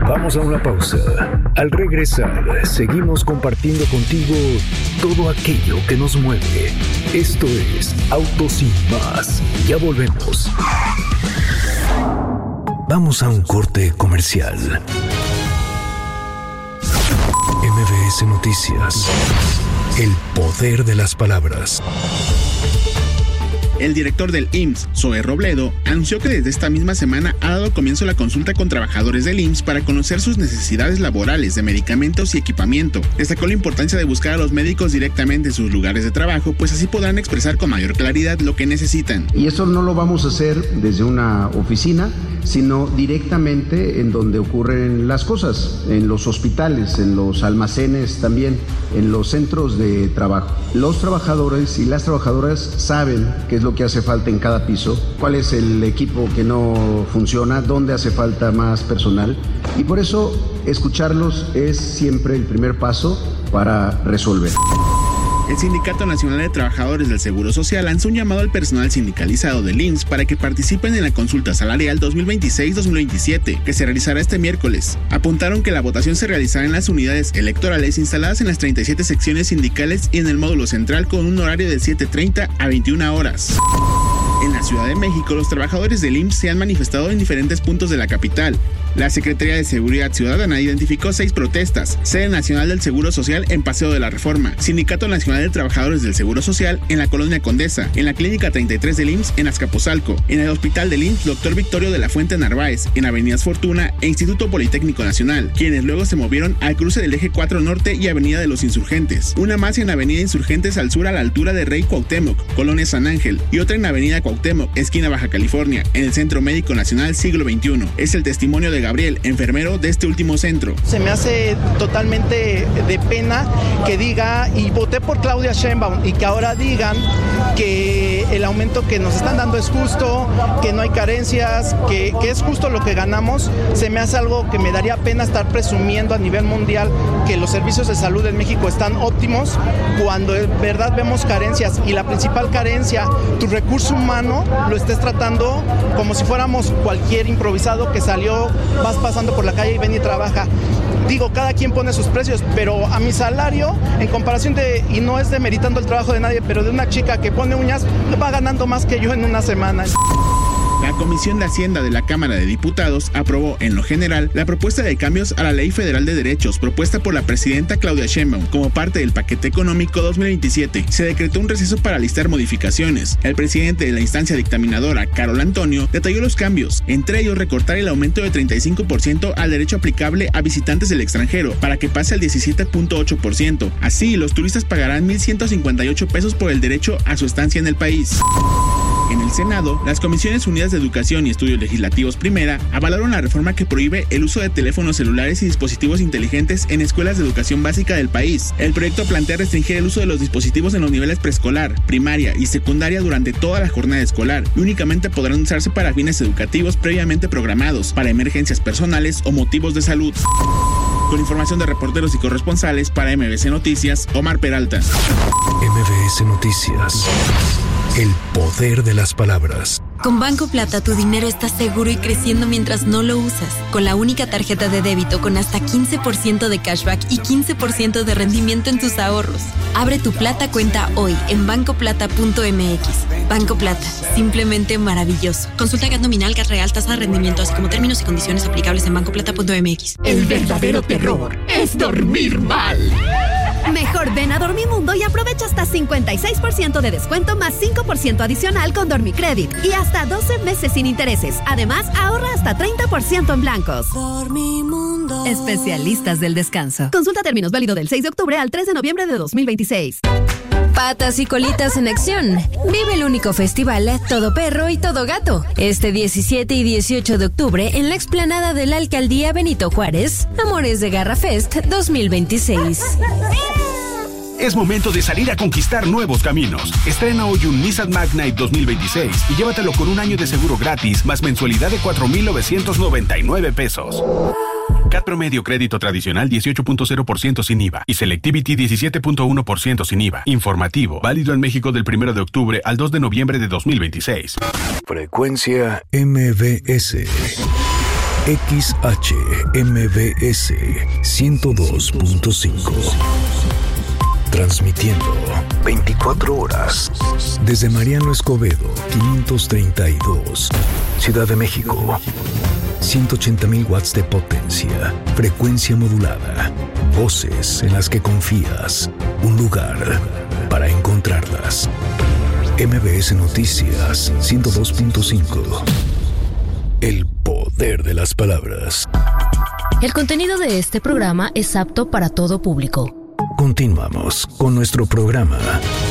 Vamos a una pausa. Al regresar, seguimos compartiendo contigo todo aquello que nos mueve. Esto es Autos Sin Más. Ya volvemos. Vamos a un corte comercial. MBS Noticias. El poder de las palabras. El director del IMSS, Zoe Robledo, anunció que desde esta misma semana ha dado comienzo la consulta con trabajadores del IMSS para conocer sus necesidades laborales de medicamentos y equipamiento. Destacó la importancia de buscar a los médicos directamente en sus lugares de trabajo, pues así podrán expresar con mayor claridad lo que necesitan. Y eso no lo vamos a hacer desde una oficina, sino directamente en donde ocurren las cosas, en los hospitales, en los almacenes también, en los centros de trabajo. Los trabajadores y las trabajadoras saben qué es lo que hace falta en cada piso, cuál es el equipo que no funciona, dónde hace falta más personal, y por eso escucharlos es siempre el primer paso para resolver. El Sindicato Nacional de Trabajadores del Seguro Social lanzó un llamado al personal sindicalizado del IMSS para que participen en la consulta salarial 2026-2027, que se realizará este miércoles. Apuntaron que la votación se realizará en las unidades electorales instaladas en las 37 secciones sindicales y en el módulo central con un horario de 7:30 a 21 horas. En la Ciudad de México, los trabajadores del IMSS se han manifestado en diferentes puntos de la capital. La Secretaría de Seguridad Ciudadana identificó 6 protestas: Sede Nacional del Seguro Social en Paseo de la Reforma, Sindicato Nacional de Trabajadores del Seguro Social en la Colonia Condesa, en la Clínica 33 del IMSS en Azcapotzalco, en el Hospital del IMSS Dr. Victorio de la Fuente Narváez, en Avenidas Fortuna e Instituto Politécnico Nacional, quienes luego se movieron al cruce del Eje 4 Norte y Avenida de los Insurgentes. Una más en Avenida Insurgentes al sur a la altura de Rey Cuauhtémoc, Colonia San Ángel, y otra en Avenida Cuauhtémoc, esquina Baja California, en el Centro Médico Nacional Siglo XXI. Es el testimonio de Gabriel, enfermero de este último centro. Se me hace totalmente de pena que diga, y voté por Claudia Sheinbaum, y que ahora digan que el aumento que nos están dando es justo, que no hay carencias, que es justo lo que ganamos. Se me hace algo que me daría pena estar presumiendo a nivel mundial que los servicios de salud en México están óptimos, cuando en verdad vemos carencias, y la principal carencia, tu recurso humano lo estés tratando como si fuéramos cualquier improvisado que salió, vas pasando por la calle y ven y trabaja. Digo, cada quien pone sus precios, pero a mi salario, en comparación y no es demeritando el trabajo de nadie, pero de una chica que pone uñas, va ganando más que yo en una semana. La Comisión de Hacienda de la Cámara de Diputados aprobó, en lo general, la propuesta de cambios a la Ley Federal de Derechos propuesta por la presidenta Claudia Sheinbaum como parte del paquete económico 2027. Se decretó un receso para listar modificaciones. El presidente de la instancia dictaminadora, Carol Antonio, detalló los cambios, entre ellos recortar el aumento de 35% al derecho aplicable a visitantes del extranjero para que pase al 17.8%. Así, los turistas pagarán 1,158 pesos por el derecho a su estancia en el país. En el Senado, las Comisiones Unidas de Educación y Estudios Legislativos Primera avalaron la reforma que prohíbe el uso de teléfonos celulares y dispositivos inteligentes en escuelas de educación básica del país. El proyecto plantea restringir el uso de los dispositivos en los niveles preescolar, primaria y secundaria durante toda la jornada escolar, y únicamente podrán usarse para fines educativos previamente programados, para emergencias personales o motivos de salud. Con información de reporteros y corresponsales para MBC Noticias, Omar Peralta. MBS Noticias. El poder de las palabras. Con Banco Plata tu dinero está seguro y creciendo mientras no lo usas. Con la única tarjeta de débito con hasta 15% de cashback y 15% de rendimiento en tus ahorros. Abre tu Plata cuenta hoy en bancoplata.mx. Banco Plata, simplemente maravilloso. Consulta GAT nominal, GAT real, tasa de rendimiento, así como términos y condiciones aplicables en bancoplata.mx. El verdadero terror es dormir mal. Mejor ven a Dormimundo y aprovecha hasta 56% de descuento más 5% adicional con Dormicredit y hasta 12 meses sin intereses. Además, ahorra hasta 30% en blancos. Dormimundo. Especialistas del descanso. Consulta términos, válido del 6 de octubre al 3 de noviembre de 2026. Patas y colitas en acción. Vive el único festival Todo Perro y Todo Gato. Este 17 y 18 de octubre en la explanada de la Alcaldía Benito Juárez. Amores de Garra Fest 2026. Es momento de salir a conquistar nuevos caminos. Estrena hoy un Nissan Magnite 2026 y llévatelo con un año de seguro gratis más mensualidad de 4,999 pesos. CAT promedio crédito tradicional 18.0% sin IVA y Selectivity 17.1% sin IVA. Informativo, válido en México del 1 de octubre al 2 de noviembre de 2026. Frecuencia MBS. XHMBS 102.5. Transmitiendo 24 horas desde Mariano Escobedo 532, Ciudad de México. 180,000 watts de potencia, frecuencia modulada, voces en las que confías, un lugar para encontrarlas. MBS Noticias 102.5. El poder de las palabras. El contenido de este programa es apto para todo público. Continuamos con nuestro programa.